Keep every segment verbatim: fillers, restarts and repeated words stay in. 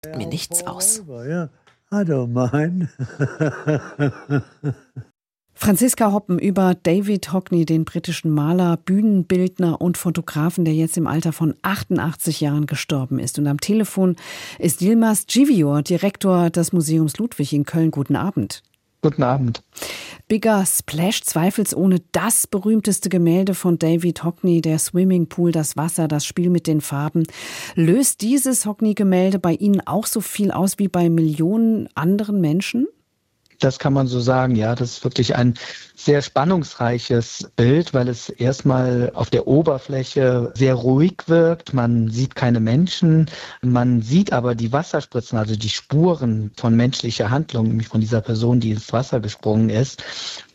Mir nichts aus. Yeah, I don't mind. Franziska Hoppen über David Hockney, den britischen Maler, Bühnenbildner und Fotografen, der jetzt im Alter von achtundachtzig Jahren gestorben ist. Und am Telefon ist Yilmaz Civior, Direktor des Museums Ludwig in Köln. Guten Abend. Guten Abend. Bigger Splash, zweifelsohne das berühmteste Gemälde von David Hockney, der Swimmingpool, das Wasser, das Spiel mit den Farben. Löst dieses Hockney-Gemälde bei Ihnen auch so viel aus wie bei Millionen anderen Menschen? Das kann man so sagen, ja. Das ist wirklich ein sehr spannungsreiches Bild, weil es erstmal auf der Oberfläche sehr ruhig wirkt. Man sieht keine Menschen, man sieht aber die Wasserspritzen, also die Spuren von menschlicher Handlung, nämlich von dieser Person, die ins Wasser gesprungen ist.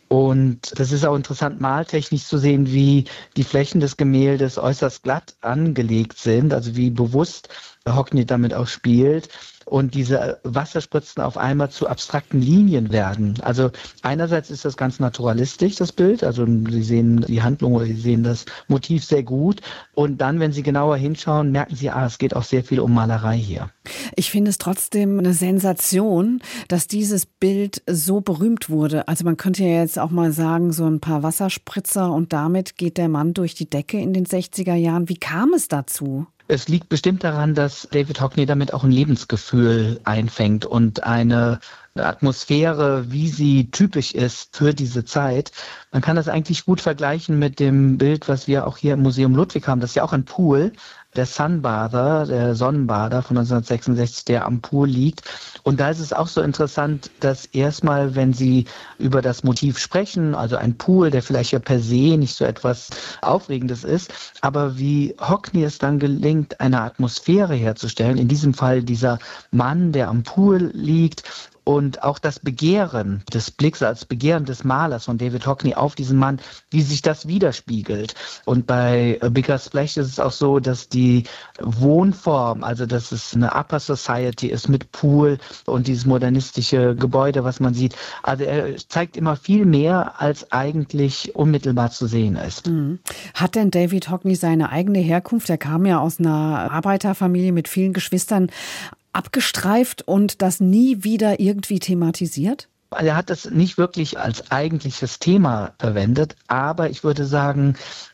Und das ist auch interessant, maltechnisch zu sehen, wie die Flächen des Gemäldes äußerst glatt angelegt sind, also wie bewusst Hockney damit auch spielt. Und diese Wasserspritzen auf einmal zu abstrakten Linien werden. Also einerseits ist das ganz naturalistisch, das Bild. Also Sie sehen die Handlung oder Sie sehen das Motiv sehr gut. Und dann, wenn Sie genauer hinschauen, merken Sie, ah, es geht auch sehr viel um Malerei hier. Ich finde es trotzdem eine Sensation, dass dieses Bild so berühmt wurde. Also man könnte ja jetzt auch mal sagen, so ein paar Wasserspritzer und damit geht der Mann durch die Decke in den sechziger Jahren. Wie kam es dazu? Es liegt bestimmt daran, dass David Hockney damit auch ein Lebensgefühl einfängt und eine Atmosphäre, wie sie typisch ist für diese Zeit. Man kann das eigentlich gut vergleichen mit dem Bild, was wir auch hier im Museum Ludwig haben. Das ist ja auch ein Pool, der Sunbather, der Sonnenbader von neunzehnhundertsechsundsechzig, der am Pool liegt. Und da ist es auch so interessant, dass erstmal, wenn Sie über das Motiv sprechen, also ein Pool, der vielleicht ja per se nicht so etwas Aufregendes ist, aber wie Hockney es dann gelingt, eine Atmosphäre herzustellen, in diesem Fall dieser Mann, der am Pool liegt, und auch das Begehren des Blicks als Begehren des Malers von David Hockney auf diesen Mann, wie sich das widerspiegelt. Und bei Bigger Splash ist es auch so, dass die Wohnform, also dass es eine Upper Society ist mit Pool und dieses modernistische Gebäude, was man sieht. Also er zeigt immer viel mehr, als eigentlich unmittelbar zu sehen ist. Mhm. Hat denn David Hockney seine eigene Herkunft? Er kam ja aus einer Arbeiterfamilie mit vielen Geschwistern, abgestreift und das nie wieder irgendwie thematisiert? Er hat das nicht wirklich als eigentliches Thema verwendet, aber ich würde sagen,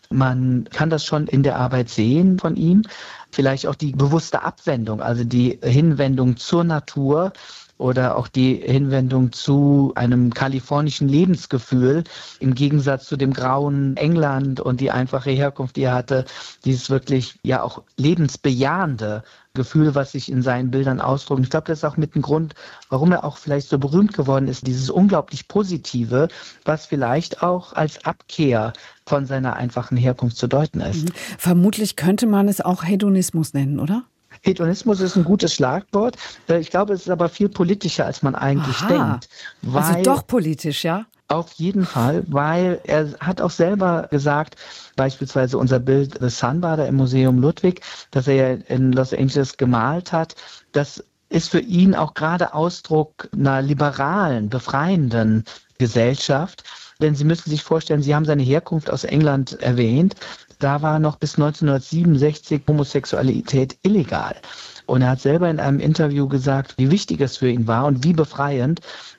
man kann das schon in der Arbeit sehen von ihm. Vielleicht auch die bewusste Abwendung, also die Hinwendung zur Natur oder auch die Hinwendung zu einem kalifornischen Lebensgefühl im Gegensatz zu dem grauen England und die einfache Herkunft, die er hatte, dieses wirklich ja auch lebensbejahende Gefühl, was sich in seinen Bildern ausdrückt. Ich glaube, das ist auch mit dem Grund, warum er auch vielleicht so berühmt geworden ist, dieses unglaublich Positive, was vielleicht auch als Abkehr von seiner einfachen Herkunft zu deuten ist. Mhm. Vermutlich könnte man es auch Hedonismus nennen, oder? Hedonismus ist ein gutes Schlagwort. Ich glaube, es ist aber viel politischer, als man eigentlich Aha. denkt. Weil also doch politisch, ja? Auf jeden Fall, weil er hat auch selber gesagt, beispielsweise unser Bild The Sunbather im Museum Ludwig, das er ja in Los Angeles gemalt hat, das ist für ihn auch gerade Ausdruck einer liberalen, befreienden Gesellschaft. Denn Sie müssen sich vorstellen, Sie haben seine Herkunft aus England erwähnt. Da war noch bis neunzehnhundertsiebenundsechzig Homosexualität illegal. Und er hat selber in einem Interview gesagt, wie wichtig es für ihn war und wie befreiend,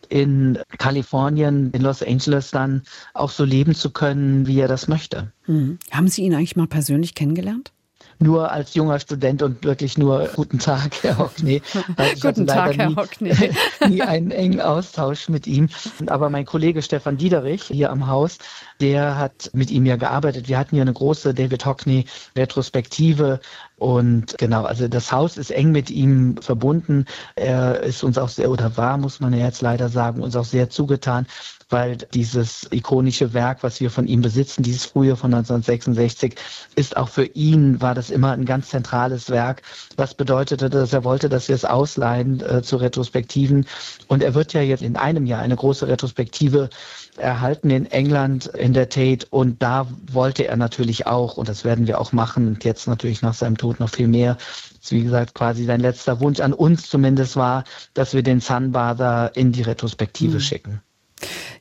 in Kalifornien, in Los Angeles dann auch so leben zu können, wie er das möchte. Hm. Haben Sie ihn eigentlich mal persönlich kennengelernt? Nur als junger Student und wirklich nur guten Tag, Herr Hockney. Also guten Tag, Herr nie, Hockney. nie einen engen Austausch mit ihm. Aber mein Kollege Stefan Diederich hier am Haus, der hat mit ihm ja gearbeitet. Wir hatten ja eine große David Hockney Retrospektive. Und genau, also das Haus ist eng mit ihm verbunden. Er ist uns auch sehr, oder war, muss man ja jetzt leider sagen, uns auch sehr zugetan, weil dieses ikonische Werk, was wir von ihm besitzen, dieses frühe von neunzehnhundertsechsundsechzig, ist auch für ihn, war das immer ein ganz zentrales Werk, was bedeutete, dass er wollte, dass wir es ausleihen äh, zu Retrospektiven. Und er wird ja jetzt in einem Jahr eine große Retrospektive erhalten in England in der Tate, und da wollte er natürlich auch, und das werden wir auch machen, und jetzt natürlich nach seinem Tod noch viel mehr, wie gesagt, quasi sein letzter Wunsch an uns zumindest war, dass wir den Sunbather in die Retrospektive mhm. schicken.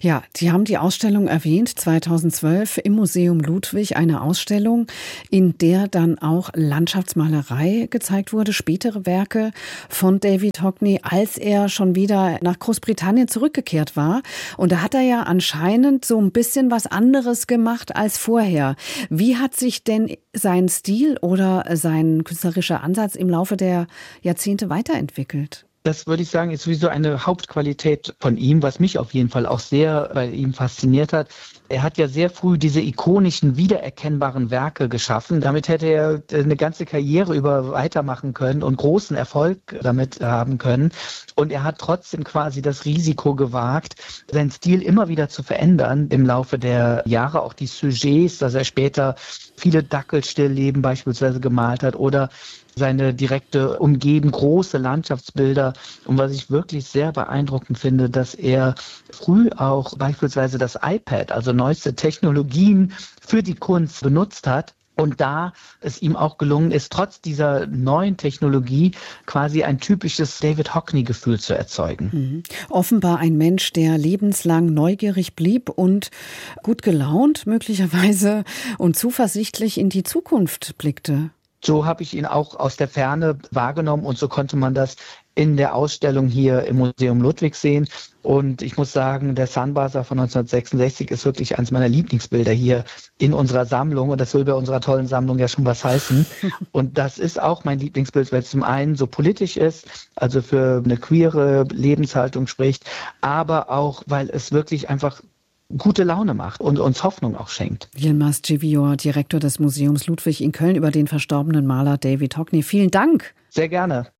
Ja, Sie haben die Ausstellung erwähnt, zweitausendzwölf im Museum Ludwig, eine Ausstellung, in der dann auch Landschaftsmalerei gezeigt wurde, spätere Werke von David Hockney, als er schon wieder nach Großbritannien zurückgekehrt war. Und da hat er ja anscheinend so ein bisschen was anderes gemacht als vorher. Wie hat sich denn sein Stil oder sein künstlerischer Ansatz im Laufe der Jahrzehnte weiterentwickelt? Das würde ich sagen, ist sowieso eine Hauptqualität von ihm, was mich auf jeden Fall auch sehr bei ihm fasziniert hat. Er hat ja sehr früh diese ikonischen, wiedererkennbaren Werke geschaffen. Damit hätte er eine ganze Karriere über weitermachen können und großen Erfolg damit haben können. Und er hat trotzdem quasi das Risiko gewagt, seinen Stil immer wieder zu verändern im Laufe der Jahre. Auch die Sujets, dass er später viele Dackelstillleben beispielsweise gemalt hat oder seine direkte Umgebung, große Landschaftsbilder. Und was ich wirklich sehr beeindruckend finde, dass er früh auch beispielsweise das iPad, also neueste Technologien für die Kunst benutzt hat. Und da es ihm auch gelungen ist, trotz dieser neuen Technologie quasi ein typisches David Hockney-Gefühl zu erzeugen. Mhm. Offenbar ein Mensch, der lebenslang neugierig blieb und gut gelaunt möglicherweise und zuversichtlich in die Zukunft blickte. So habe ich ihn auch aus der Ferne wahrgenommen und so konnte man das in der Ausstellung hier im Museum Ludwig sehen. Und ich muss sagen, der Sunbather von neunzehnhundertsechsundsechzig ist wirklich eines meiner Lieblingsbilder hier in unserer Sammlung. Und das will bei unserer tollen Sammlung ja schon was heißen. Und das ist auch mein Lieblingsbild, weil es zum einen so politisch ist, also für eine queere Lebenshaltung spricht, aber auch, weil es wirklich einfach gute Laune macht und uns Hoffnung auch schenkt. Yilmaz Civior, Direktor des Museums Ludwig in Köln, über den verstorbenen Maler David Hockney. Vielen Dank. Sehr gerne.